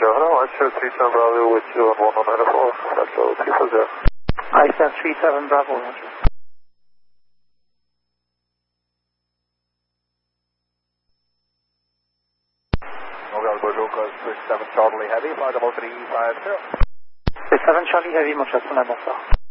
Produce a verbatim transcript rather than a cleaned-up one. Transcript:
Hello, I said three seven Bravo with you on one one nine four. That's all, three four zero. I said three seven Bravo, Roger. Mobile Bonjour, three seven Charlie Heavy, flight double three five zero. three seven Charlie Heavy, muchas gracias.